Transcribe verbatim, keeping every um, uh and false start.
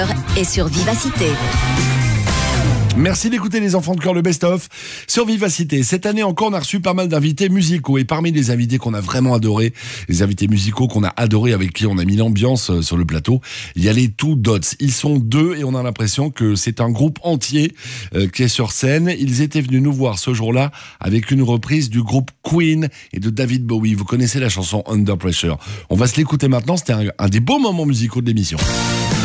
Et sur Vivacité. Merci d'écouter les enfants de cœur, le best-of sur Vivacité. Cette année encore, on a reçu pas mal d'invités musicaux. Et parmi les invités qu'on a vraiment adorés, les invités musicaux qu'on a adorés, avec qui on a mis l'ambiance sur le plateau, il y a les Two Dots. Ils sont deux et on a l'impression que c'est un groupe entier euh, qui est sur scène. Ils étaient venus nous voir ce jour-là avec une reprise du groupe Queen et de David Bowie. Vous connaissez la chanson Under Pressure. On va se l'écouter maintenant. C'était un, un des beaux moments musicaux de l'émission.